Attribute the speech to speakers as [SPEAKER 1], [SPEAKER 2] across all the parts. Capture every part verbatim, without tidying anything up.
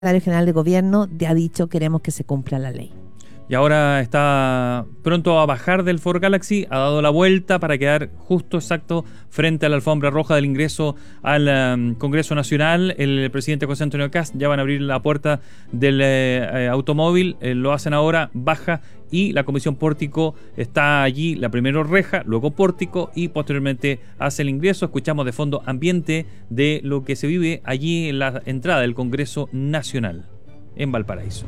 [SPEAKER 1] secretario general de gobierno ha dicho queremos que se cumpla la ley.
[SPEAKER 2] Y ahora está pronto a bajar del Ford Galaxy, ha dado la vuelta para quedar justo exacto frente a la alfombra roja del ingreso al um, Congreso Nacional. El presidente José Antonio Kast ya van a abrir la puerta del eh, automóvil, eh, lo hacen ahora, baja y la Comisión Pórtico está allí, la primero reja, luego Pórtico y posteriormente hace el ingreso. Escuchamos de fondo ambiente de lo que se vive allí en la entrada del Congreso Nacional en Valparaíso.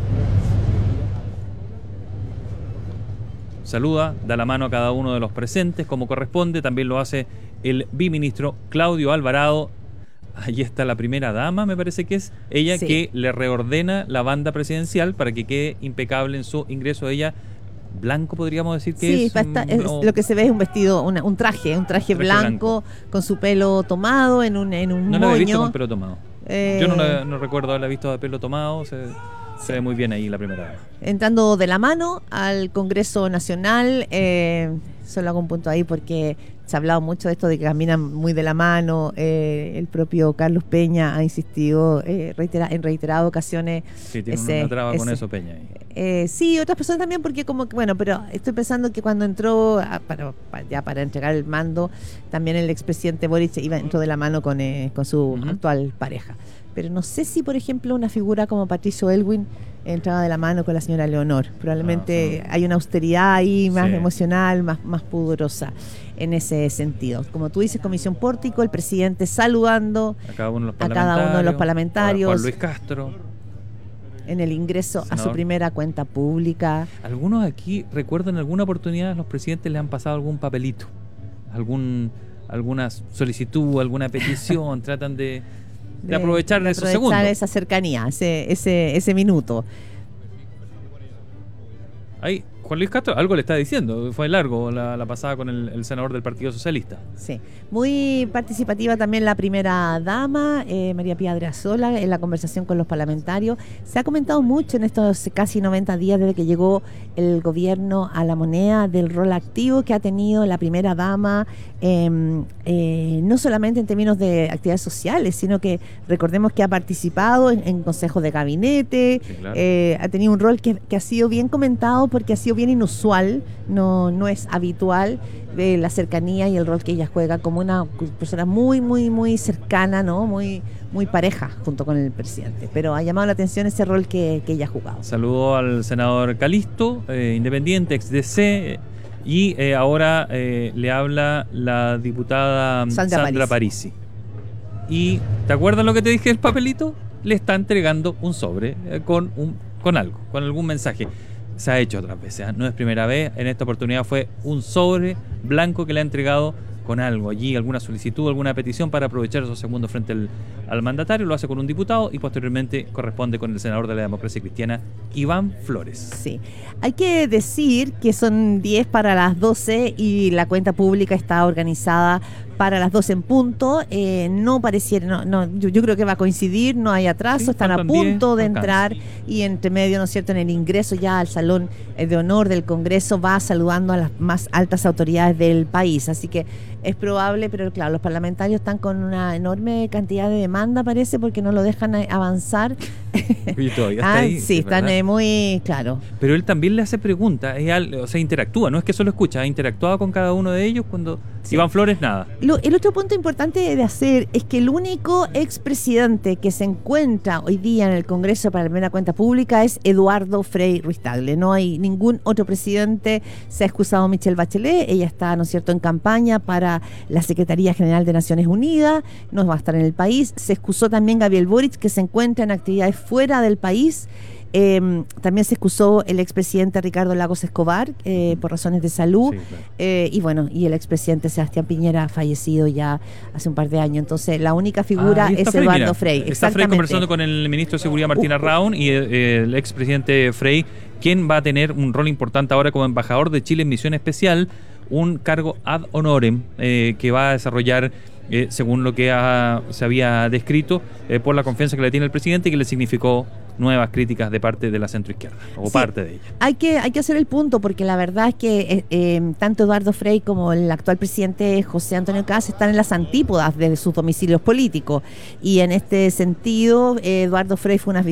[SPEAKER 2] Saluda, da la mano a cada uno de los presentes como corresponde, también lo hace el biministro Claudio Alvarado. Allí está la primera dama, me parece que es ella, sí, que le reordena la banda presidencial para que quede impecable en su ingreso. Ella, blanco podríamos decir que
[SPEAKER 1] sí,
[SPEAKER 2] es,
[SPEAKER 1] basta, es no, lo que se ve es un vestido, una, un traje, un traje, traje blanco, blanco con su pelo tomado en un, en un
[SPEAKER 2] no
[SPEAKER 1] moño.
[SPEAKER 2] No la he visto con pelo tomado.
[SPEAKER 1] Eh,
[SPEAKER 2] Yo no, la, no recuerdo haberla visto de pelo tomado. Se, se ve muy bien ahí la primera vez.
[SPEAKER 1] Entrando de la mano al Congreso Nacional, eh, solo hago un punto ahí porque se ha hablado mucho de esto de que caminan muy de la mano. Eh, el propio Carlos Peña ha insistido eh, reitera, en reiteradas ocasiones.
[SPEAKER 2] Sí, tiene
[SPEAKER 1] ese,
[SPEAKER 2] una traba
[SPEAKER 1] ese,
[SPEAKER 2] con eso, Peña. Ahí.
[SPEAKER 1] Eh, sí, otras personas también, porque como que, bueno, pero estoy pensando que cuando entró, a, para, para, ya para entregar el mando, también el expresidente Boric iba, entró de la mano con, eh, con su uh-huh. actual pareja. Pero no sé si, por ejemplo, una figura como Patricio Elwin entraba de la mano con la señora Leonor. Probablemente ah, hay una austeridad ahí más sí. emocional, más, más pudorosa en ese sentido. Como tú dices, Comisión Pórtico, el presidente saludando
[SPEAKER 2] a cada uno de los
[SPEAKER 1] parlamentarios, a cada uno de los parlamentarios.
[SPEAKER 2] Juan Luis Castro.
[SPEAKER 1] En el ingreso senador. A su primera cuenta pública.
[SPEAKER 2] Algunos aquí, recuerdo en alguna oportunidad, los presidentes les han pasado algún papelito, algún alguna solicitud, alguna petición, tratan de... De, de aprovechar de esos segundos.
[SPEAKER 1] Esa cercanía, ese, ese, ese minuto.
[SPEAKER 2] Ahí, Juan Luis Castro algo le está diciendo. Fue largo la, la pasada con el, el senador del Partido Socialista.
[SPEAKER 1] Sí, muy participativa también la primera dama, eh, María Pía Adriasola, en la conversación con los parlamentarios. Se ha comentado mucho en estos casi noventa días desde que llegó el gobierno a la moneda del rol activo que ha tenido la primera dama, eh, eh, no solamente en términos de actividades sociales, sino que recordemos que ha participado en, en consejos de gabinete, sí, claro. eh, ha tenido un rol que, que ha sido bien comentado porque ha sido bien inusual, no, no es habitual de la cercanía y el rol que ella juega como una persona muy, muy, muy cercana, ¿no? Muy, muy pareja junto con el presidente. Pero ha llamado la atención ese rol que, que ella ha jugado.
[SPEAKER 2] Saludó al senador Calisto, eh, independiente, ex D C, y eh, ahora eh, le habla la diputada Sandra, Sandra Parisi. Y ¿te acuerdas lo que te dije del papelito? Le está entregando un sobre eh, con, un, con algo, con algún mensaje. Se ha hecho otras veces, ¿eh? No es primera vez. En esta oportunidad fue un sobre blanco que le ha entregado con algo allí, alguna solicitud, alguna petición para aprovechar esos segundos frente al, al mandatario. Lo hace con un diputado y posteriormente corresponde con el senador de la Democracia Cristiana, Iván Flores.
[SPEAKER 1] Sí, hay que decir que son diez para las doce y la cuenta pública está organizada para las doce en punto. Eh, no pareciera, no, no, yo, yo creo que va a coincidir, no hay atraso, sí, están a punto de entrar y entre medio, ¿no es cierto?, en el ingreso ya al Salón de Honor del Congreso va saludando a las más altas autoridades del país. Así que es probable, pero claro, los parlamentarios están con una enorme cantidad de demanda, parece, porque no lo dejan avanzar.
[SPEAKER 2] Y todavía está
[SPEAKER 1] ah,
[SPEAKER 2] ahí,
[SPEAKER 1] sí, están eh, muy, claro.
[SPEAKER 2] Pero él también le hace preguntas, o sea, interactúa, no es que solo escucha, ha interactuado con cada uno de ellos cuando sí. Iván Flores nada.
[SPEAKER 1] Lo, el otro punto importante de hacer es que el único expresidente que se encuentra hoy día en el Congreso para la primera cuenta pública es Eduardo Frei Ruiz-Tagle. No hay ningún otro presidente. Se ha excusado Michelle Bachelet, ella está, ¿no es cierto?, en campaña para la Secretaría General de Naciones Unidas, no va a estar en el país. Se excusó también Gabriel Boric, que se encuentra en actividades fuera del país. Eh, también se excusó el expresidente Ricardo Lagos Escobar eh, por razones de salud, sí, claro. eh, y bueno, y el expresidente Sebastián Piñera ha fallecido ya hace un par de años. Entonces la única figura ah, es
[SPEAKER 2] Frey,
[SPEAKER 1] Eduardo
[SPEAKER 2] mira,
[SPEAKER 1] Frei.
[SPEAKER 2] Está Frei conversando con el ministro de Seguridad Martín uh, Arraun y eh, el expresidente Frei, quien va a tener un rol importante ahora como embajador de Chile en misión especial, un cargo ad honorem eh, que va a desarrollar Eh, según lo que ha, se había descrito, eh, por la confianza que le tiene el presidente y que le significó nuevas críticas de parte de la centroizquierda, o sí, parte de ella.
[SPEAKER 1] Hay que, hay que hacer el punto, porque la verdad es que eh, eh, tanto Eduardo Frei como el actual presidente José Antonio Kast están en las antípodas de sus domicilios políticos, y en este sentido eh, Eduardo Frei fue una